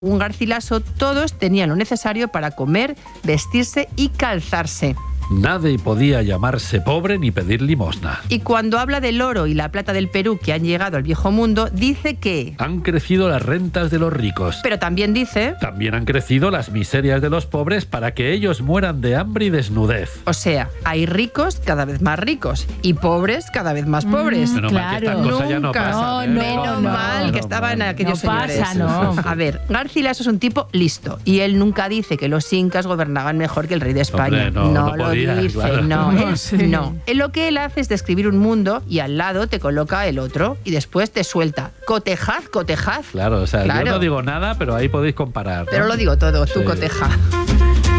Un Garcilaso, todos tenían lo necesario para comer, vestirse y calzarse. Nadie podía llamarse pobre ni pedir limosna. Y cuando habla del oro y la plata del Perú que han llegado al viejo mundo, dice que han crecido las rentas de los ricos. Pero también dice también han crecido las miserias de los pobres para que ellos mueran de hambre y desnudez. O sea, hay ricos cada vez más ricos y pobres cada vez más pobres. Menos mal que esta cosa ya no pasa. Menos mal que estaban aquellos señores. A ver, Garcilaso es un tipo listo y él nunca dice que los incas gobernaban mejor que el rey de España. Hombre, no lo dice, claro. No. Lo que él hace es describir un mundo y al lado te coloca el otro y después te suelta. Cotejad. Claro, o sea, yo no digo nada, pero ahí podéis comparar, ¿no? Pero lo digo todo, tú coteja.